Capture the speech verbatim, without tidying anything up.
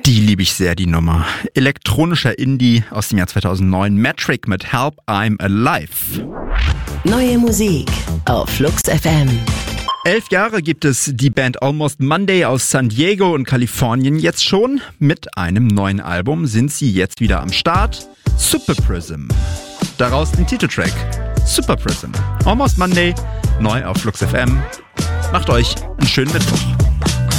Die liebe ich sehr, die Nummer. Elektronischer Indie aus dem Jahr zweitausendneun. Metric mit Help, I'm Alive. Neue Musik auf Flux F M. Elf Jahre gibt es die Band Almost Monday aus San Diego und Kalifornien jetzt schon. Mit einem neuen Album sind sie jetzt wieder am Start. Super Prism. Daraus den Titeltrack. Super Prism. Almost Monday, neu auf Flux F M. Macht euch einen schönen Mittwoch.